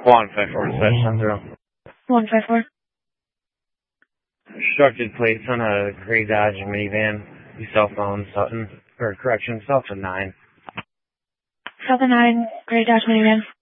154 dispatch 10. 154. Obstructed plates on a gray Dodge minivan. Cell phone, Sutton. Or correction, South of 9. South of 9, gray Dodge minivan.